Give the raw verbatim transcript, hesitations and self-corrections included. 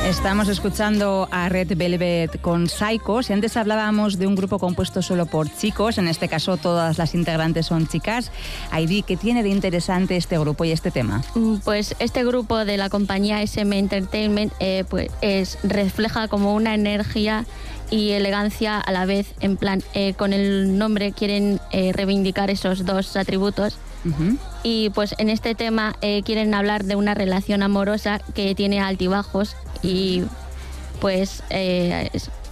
Estamos escuchando a Red Velvet con Psychos y antes hablábamos de un grupo compuesto solo por chicos, en este caso todas las integrantes son chicas. Heidi, ¿qué tiene de interesante este grupo y este tema? Pues este grupo de la compañía S M Entertainment eh, pues es, refleja como una energía y elegancia a la vez, en plan, eh, con el nombre quieren eh, reivindicar esos dos atributos. Uh-huh. Y pues en este tema eh, quieren hablar de una relación amorosa que tiene altibajos y pues eh,